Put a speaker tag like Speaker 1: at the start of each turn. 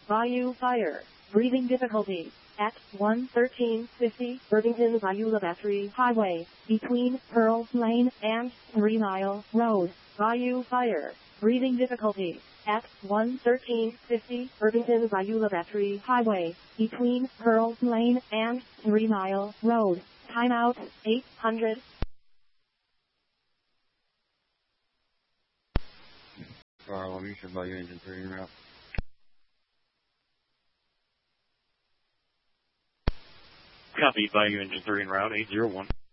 Speaker 1: Bayou Fire. Breathing difficulty. At 11350 Irvington Bayou Labattery Highway, between Pearl Lane and 3 Mile Road. Bayou Fire. Breathing difficulty. At 11350 Irvington Bayou Labattery Highway, between Pearl Lane and 3 Mile Road. Timeout 800.
Speaker 2: Let me show Bayou Engine 3 en route.
Speaker 3: Copy, Bayou Engine 3 en route, 801.